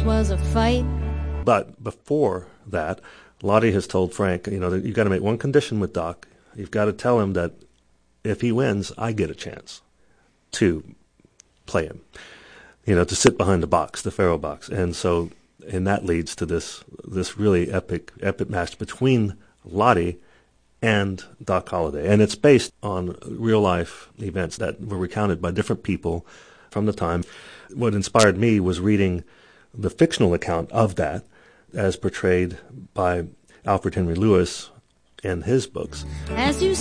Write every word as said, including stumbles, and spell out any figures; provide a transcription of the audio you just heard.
was a fight. But before that, Lottie has told Frank, you know, that you've got to make one condition with Doc. You've got to tell him that if he wins, I get a chance to play him, you know, to sit behind the box, the Pharaoh box. And so, and that leads to this this really epic, epic match between Lottie and Doc Holliday. And it's based on real-life events that were recounted by different people from the time. What inspired me was reading the fictional account of that as portrayed by Alfred Henry Lewis in his books. As you